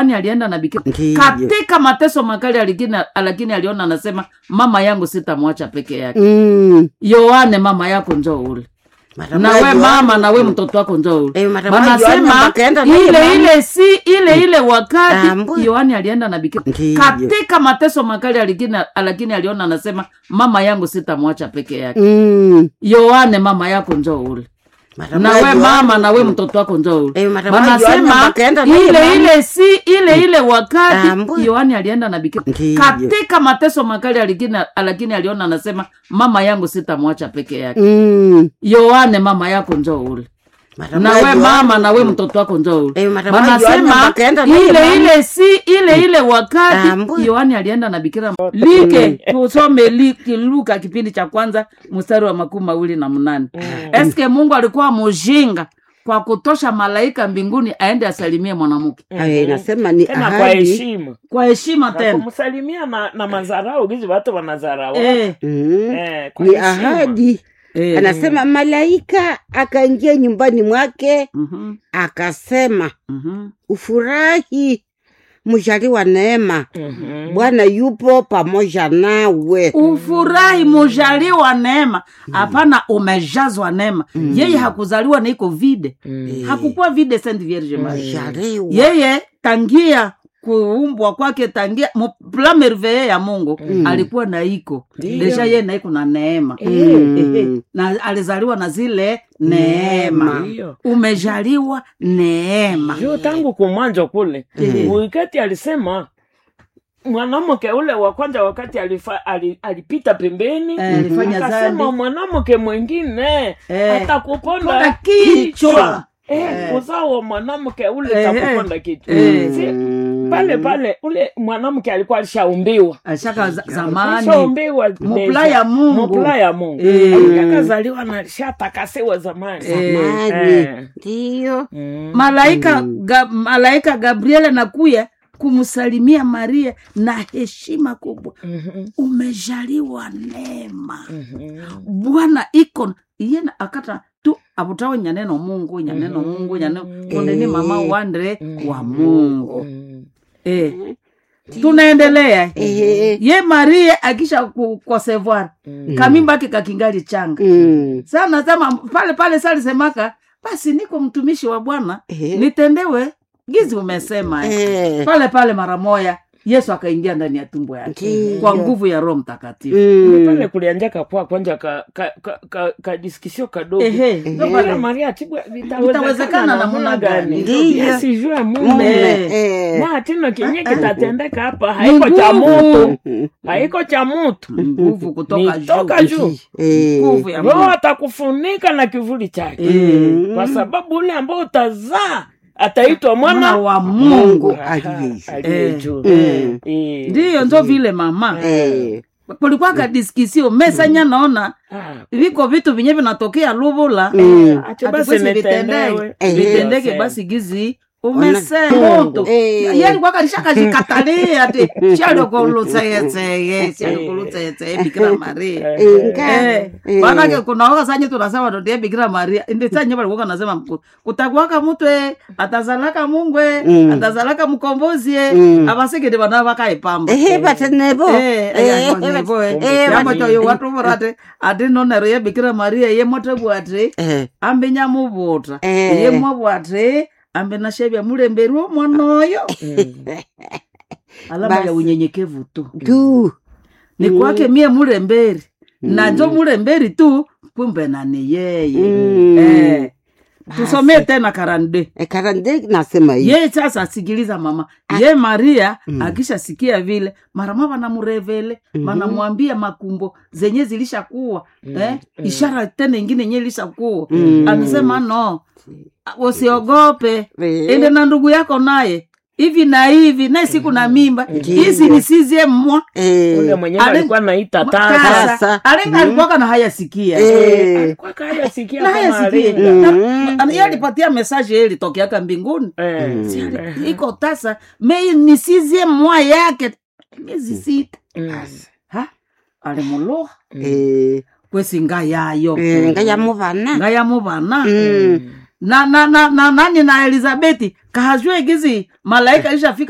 alienda na bikira katika mateso makali, lakini aliona anasema mama yangu sitamwacha peke yake. Yohane mama yako njoo ule. Na we mama na we mtoto wako njoo ule. Wanasema ile wakati Yohane alienda na bikira katika mateso makali, lakini aliona anasema mama yangu sitamwacha peke yake. Yohane mama yako njoo ule. Na we mama na we mtoto wako njoo ule. Wanasema ile wakati Yohane alienda na bikira katika mateso makali, lakini aliona anasema mama yangu sitamwacha peke yake. Yohane mama yako njoo ule. Na we mama na we mtoto wako njoo ule. Wanasema ile wakati Yohane alienda na bikira. Tusome Luka kipindi cha kwanza mstari wa 28. Eske Mungu alikuwa mjinga kwa kutosha malaika mbinguni aende asalimie mwanamke? Nasema ni tena kwa heshima. Kwa heshima tena. Kumsalimia na mazarao gizi watu wanazarao. Ni ahadi. Anasema malaika akaingia nyumbani mwake, akasema, ufurahi mjaliwa neema, Bwana yupo pamoja nawe. Ufurahi mjaliwa neema. Hapana, umejazwa neema. Yeye hakuzaliwa na iko vide. Hakukuwa vide Sainte Vierge Marie. Yeye tangia kuumbwa kwake, tangia plan merveille ya Mungu alikuwa na iko. Deja yeye na iko na neema. Na alizaliwa na zile neema. Umejaliwa neema. Yo tangu kumwanzo kule. Wakati alisema mwanamke ule wa kwanza, wakati alipita pembeni, akasema mwanamke mwingine atakuponda kichwa. Uzao mwanamke ule atakuponda kichwa. Pale ule mwanamke alikuwa alishaumbiwa. Ashaka zamani. Alishaumbiwa mupla ya Mungu. Akazaliwa na alishatakasiwa zamani. Ndio. Malaika Gabriel nakuya kumsalimia Maria na heshima kubwa. Umejaliwa neema. Bwana iko yena akata tu abutawe nyaneno Mungu kondeni mama wandre wa Mungu. Tunaendelea. Ye Maria akisha kukosevoir kamimba yake kakingali changa. Sana sema pale sali semaka, basi niko mtumishi wa Bwana, nitendewe gizi umesema. Pale mara moja Yesu akaingia ndani ya tumbo yake kwa nguvu ya Roho Mtakatifu. Pale kulianjaka kwa kwanza ka diskisio kadogo. Ndio Maria vitawezekana namna gani? Yesu jua Mungu. Na tena kenye kitatendeka hapa haiko cha moto. Nguvu kutoka juu. Nguvu ya Mungu atakufunika na kivuli chake. Kwa sababu ule ambao utazaa ataitwa mwana wa Mungu. Ndiyo ndo vile mama. Kulikuwa kadiskisio mesanya naona viko vitu vinye vinatokea Lubula. Basi vitendeke basi gizi umesema moto. Yeye kwa kalishaka jikatalia ati chalo kolutse Bikira Maria. Bana kuna waka sanye tunasema ndo Bikira Maria. Inde sanye bali waka nasema kutakwaka mtu atazalaka Mungu atazalaka mkombozi abaseke de bana baka ipamba. Batenebo. Yamo to watu borate adino na ye Bikira Maria ye moto bwatre ambe nyamubota ye mwabwatre ambe na shebya mulemberi wo mwonoyo. Alama ya unyenyekevu tu. Ni kwake mie mulemberi. Na njo mulemberi tu kumbe na ni yeye. Tusomee tena 42. 42 nasema hivi. Yeye sasa sikiliza mama. Ye Maria akisha sikia vile, mara mama anamrevele, anamwambia makumbo zenye zilishakuwa, ishara tena nyingine yenye ilishakuwa. Anasema no. Usiogope. Ende na ndugu yako naye. Hivi na hivi na siku na mimba. Hizi ni sizie mwa. Ule mwenyewe alikuwa anaita tasa. Alikuwa na haya sikia. Alikuwa haya sikia kama alinga. Yeye alipatia message ile tokeaka mbinguni. Iko tasa. Mei ni sizie mwa yake. Miezi 6. Alimoloha. Kwesi ngayayo. Ngayamuvana. Na nani na Elizabeth kahajwe gizi malaika ishafika